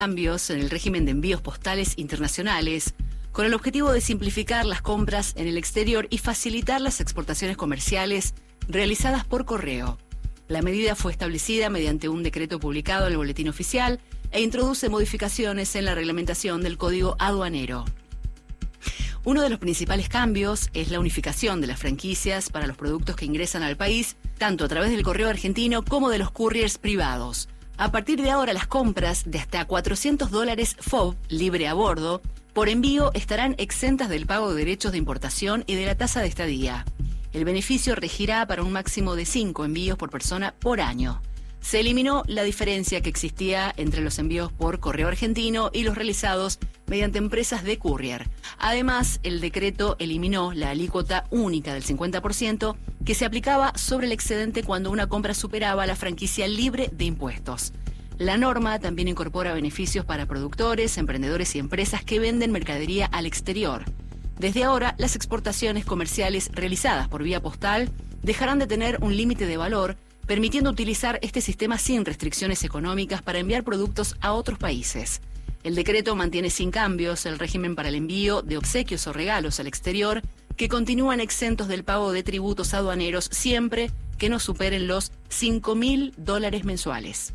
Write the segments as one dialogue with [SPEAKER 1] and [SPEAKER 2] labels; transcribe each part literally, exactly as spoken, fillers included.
[SPEAKER 1] cambios en el régimen de envíos postales internacionales, con el objetivo de simplificar las compras en el exterior y facilitar las exportaciones comerciales realizadas por correo. La medida fue establecida mediante un decreto publicado en el Boletín Oficial e introduce modificaciones en la reglamentación del Código Aduanero. Uno de los principales cambios es la unificación de las franquicias para los productos que ingresan al país, tanto a través del correo argentino como de los couriers privados. A partir de ahora, las compras de hasta cuatrocientos dólares F O B, libre a bordo, por envío estarán exentas del pago de derechos de importación y de la tasa de estadía. El beneficio regirá para un máximo de cinco envíos por persona por año. Se eliminó la diferencia que existía entre los envíos por correo argentino y los realizados mediante empresas de courier. Además, el decreto eliminó la alícuota única del cincuenta por ciento que se aplicaba sobre el excedente cuando una compra superaba la franquicia libre de impuestos. La norma también incorpora beneficios para productores, emprendedores y empresas que venden mercadería al exterior. Desde ahora, las exportaciones comerciales realizadas por vía postal dejarán de tener un límite de valor, permitiendo utilizar este sistema sin restricciones económicas para enviar productos a otros países. El decreto mantiene sin cambios el régimen para el envío de obsequios o regalos al exterior, que continúan exentos del pago de tributos aduaneros siempre que no superen los cinco mil dólares mensuales.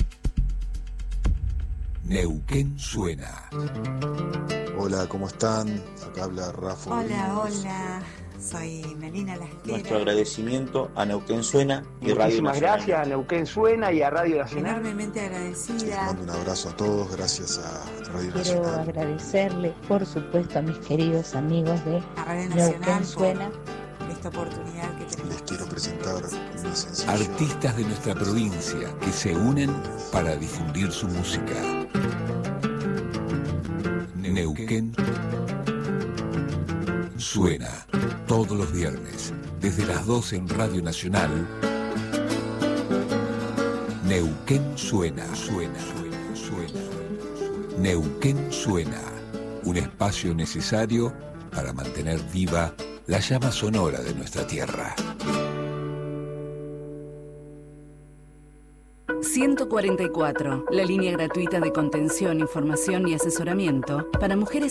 [SPEAKER 2] Neuquén suena.
[SPEAKER 3] Hola, ¿cómo están? Acá habla Rafa.
[SPEAKER 4] Hola, hola. Soy Melina Lasquera.
[SPEAKER 5] Nuestro agradecimiento a Neuquén Suena y Radio
[SPEAKER 6] Muchísimas
[SPEAKER 5] Nacional.
[SPEAKER 6] gracias a Neuquén Suena y a Radio Nacional.
[SPEAKER 4] Enormemente agradecida.
[SPEAKER 3] Les mando un abrazo a todos, gracias a Radio
[SPEAKER 7] Quiero
[SPEAKER 3] Nacional.
[SPEAKER 7] agradecerle, por supuesto, a mis queridos amigos de
[SPEAKER 4] A Radio Nacional
[SPEAKER 7] Neuquén Suena.
[SPEAKER 4] por esta oportunidad que tenemos.
[SPEAKER 3] Les quiero presentar mi sencillo.
[SPEAKER 2] Artistas de nuestra provincia que se unen para difundir su música. Neuquén suena todos los viernes desde las doce en Radio Nacional. Neuquén suena, suena, suena, suena. Neuquén suena, un espacio necesario para mantener viva la llama sonora de nuestra tierra.
[SPEAKER 1] ciento cuarenta y cuatro, la línea gratuita de contención, información y asesoramiento para mujeres